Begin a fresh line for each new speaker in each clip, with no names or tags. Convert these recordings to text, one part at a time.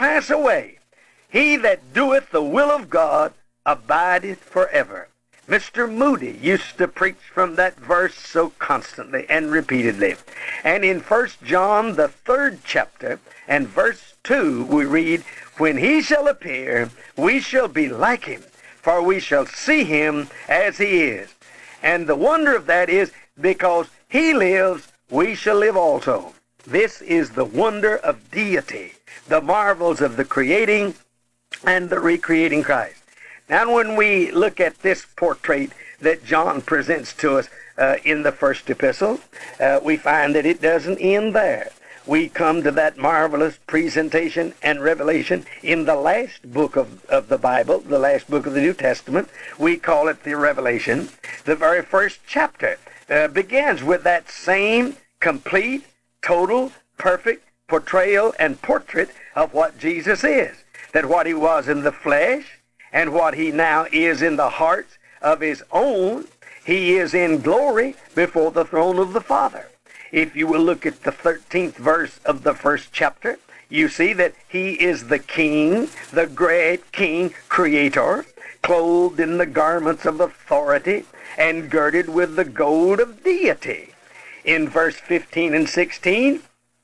pass away. He that doeth the will of God abideth forever. Mr. Moody used to preach from that verse so constantly and repeatedly. And in 1 John, the 3rd chapter, and verse 2, we read, when he shall appear, we shall be like him, for we shall see him as he is. And the wonder of that is, because he lives, we shall live also. This is the wonder of deity, the marvels of the creating and the recreating Christ. Now, when we look at this portrait that John presents to us in the first epistle, we find that it doesn't end there. We come to that marvelous presentation and revelation in the last book of the Bible, the last book of the New Testament. We call it the Revelation. The very first chapter begins with that same complete, total, perfect portrayal and portrait of what Jesus is. That what he was in the flesh and what he now is in the hearts of his own, he is in glory before the throne of the Father. If you will look at the 13th verse of the first chapter, you see that he is the King, the great King, Creator, clothed in the garments of authority and girded with the gold of deity. In verse 15 and 16,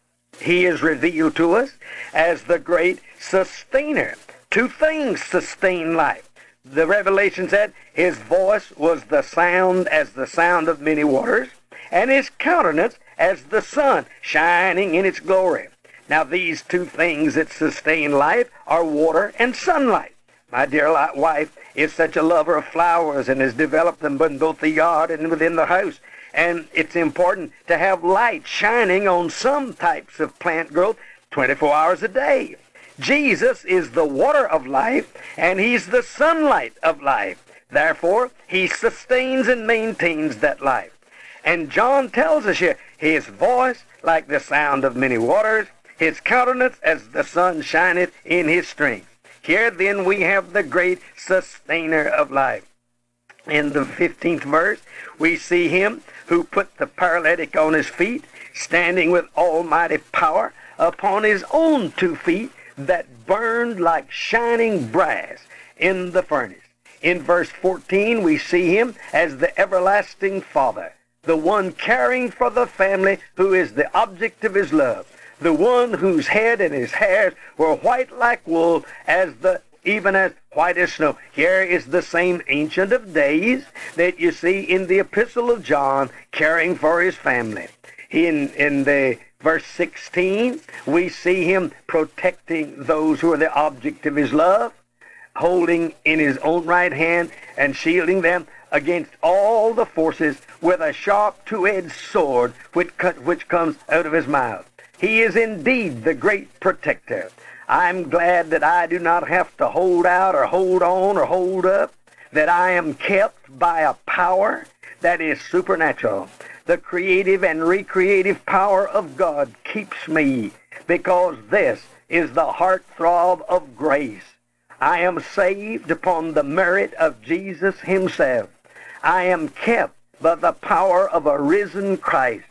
he is revealed to us as the great sustainer. Two things sustain life. The Revelation said his voice was the sound as the sound of many waters, and his countenance as the sun shining in its glory. Now these two things that sustain life are water and sunlight. My dear wife is such a lover of flowers and has developed them in both the yard and within the house. And it's important to have light shining on some types of plant growth 24 hours a day. Jesus is the water of life, and he's the sunlight of life. Therefore, he sustains and maintains that life. And John tells us here, his voice like the sound of many waters, his countenance as the sun shineth in his strength. Here then we have the great sustainer of life. In the 15th verse, we see him who put the paralytic on his feet, standing with almighty power upon his own 2 feet that burned like shining brass in the furnace. In verse 14, we see him as the everlasting Father, the one caring for the family who is the object of his love, the one whose head and his hairs were white like wool, even as white as snow. Here is the same Ancient of Days that you see in the Epistle of John, caring for his family. In the verse 16, we see him protecting those who are the object of his love, holding in his own right hand and shielding them against all the forces with a sharp 2-edged sword which comes out of his mouth. He is indeed the great protector. I'm glad that I do not have to hold out or hold on or hold up, that I am kept by a power that is supernatural. The creative and recreative power of God keeps me, because this is the heartthrob of grace. I am saved upon the merit of Jesus himself. I am kept by the power of a risen Christ,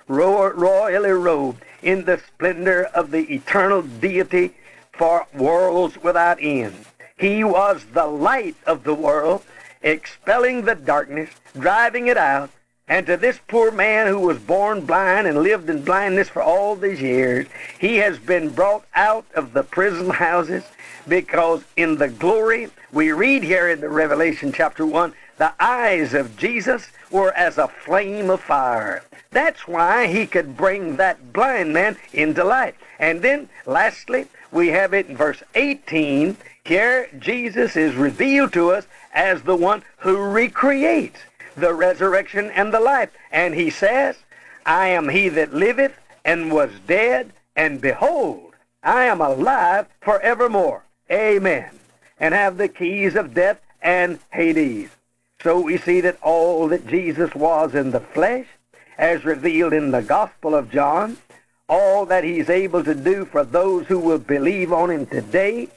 royally robed in the splendor of the eternal deity for worlds without end. He was the light of the world, expelling the darkness, driving it out. And to this poor man who was born blind and lived in blindness for all these years, he has been brought out of the prison houses, because in the glory, we read here in the Revelation chapter 1, the eyes of Jesus were as a flame of fire. That's why he could bring that blind man into light. And then, lastly, we have it in verse 18. Here, Jesus is revealed to us as the one who recreates the resurrection and the life. And he says, I am he that liveth and was dead, and behold, I am alive forevermore. Amen. And have the keys of death and Hades. So we see that all that Jesus was in the flesh, as revealed in the Gospel of John, all that he's able to do for those who will believe on him today,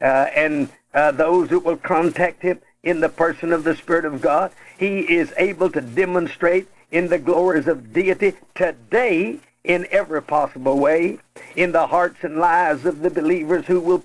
and those who will contact him in the person of the Spirit of God, he is able to demonstrate in the glories of deity today in every possible way in the hearts and lives of the believers who will